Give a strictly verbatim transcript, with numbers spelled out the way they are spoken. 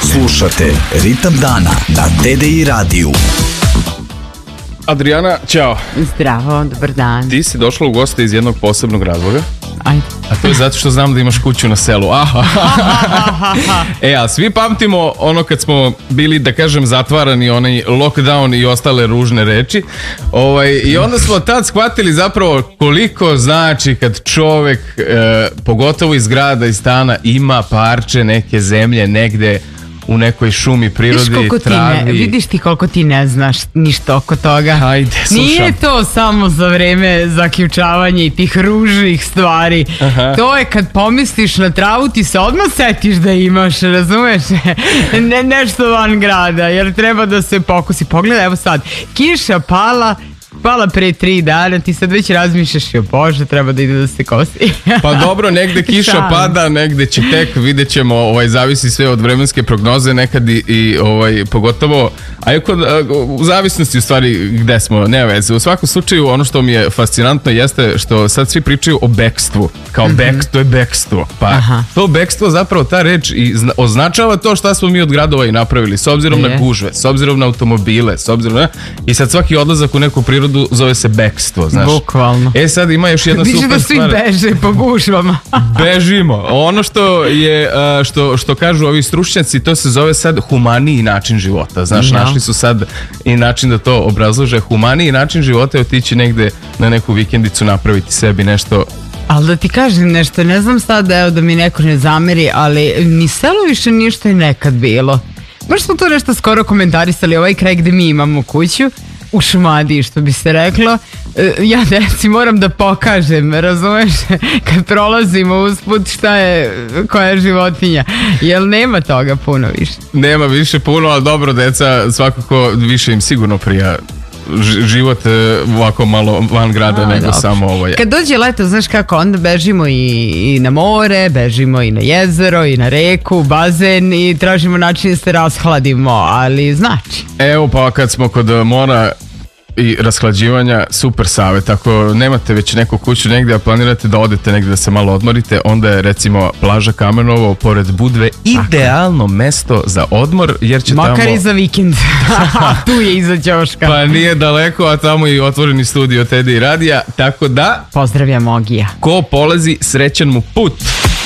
Slušate Ritam dana na T D I radiju. Adriana, ćao. Zdravo, dobar dan. Ti si došla u goste iz jednog posebnog razloga. Ajde. A to je zato što znam da imaš kuću na selu. Aha. E, a svi pamtimo ono kad smo bili, da kažem, zatvarani, onaj lockdown i ostale ružne reči. Ovaj, I onda smo tad shvatili zapravo koliko znači kad čovek, e, pogotovo iz grada, iz stana, ima parče neke zemlje negde u nekoj šumi, prirodi, travi. Ne, vidiš ti koliko ti ne znaš ništa oko toga. Ajde, slušam. Nije to samo za vreme zaključavanja i tih ružnih stvari. Aha. To je kad pomisliš na travu, ti se odmah setiš da imaš, razumeš? Ne, nešto van grada, jer treba da se pokusi. Pogledaj, evo sad, kiša pala, Pala pre tri dana, ti sad već razmišljaš, jo Bože, treba da ide da se kosi. Pa dobro, negde kiša pada, negde će tek, vidjet ćemo, ovaj, zavisi sve od vremenske prognoze, nekad i, i ovaj, pogotovo, a kod, u zavisnosti u stvari gde smo, nema veze. U svakom slučaju, ono što mi je fascinantno jeste što sad svi pričaju o bekstvu, kao mm-hmm. bek, to je bekstvo. Pa aha. To bekstvo, zapravo ta reč i zna, označava to šta smo mi od gradova i napravili, s obzirom je. na gužve, s obzirom na automobile, s obzirom na, i sad svaki odlazak u neku prirodu zove se bekstvo, znaš. Bukvalno. E sad ima još jedna super stvar. Viš da svi beže po gužvama. Bežimo. Ono što je, što, što kažu ovi stručnjaci, to se zove sad humaniji način života. Znaš, no. našli su sad i način da to obrazlože. Humaniji način života je otići negde na neku vikendicu, napraviti sebi nešto. Ali da ti kažem nešto, ne znam sad, evo da mi neko ne zameri, ali ni selo više ništa je nekad bilo. Baš smo to nešto skoro komentarisali, ovaj kraj gde mi imamo kuću, u Šumadiji, što bi se reklo. Ja deci moram da pokažem, razumeš, kad prolazimo usput šta je, koja je životinja, jer nema toga puno više. Nema više puno, ali dobro, deca svakako više im sigurno prija život ovako malo van grada. A, nego dobro. Samo ovaj. Kad dođe leto, znaš kako, onda bežimo i, i na more, bežimo i na jezero, i na reku, bazen i tražimo način da se rashladimo, ali znači. Evo pa kad smo kod mora i rashlađivanja, super savjet. Ako nemate već neku kuću negdje, a planirate da odete negdje da se malo odmorite, onda je recimo plaža Kamenovo pored Budve idealno mesto za odmor, jer će makar tamo... i za vikend. Tu je iza ćoška. Pa nije daleko, a tamo je i otvoreni studio T D I radija, tako da... Pozdravljam Ogija. Ko polazi, srećan mu put.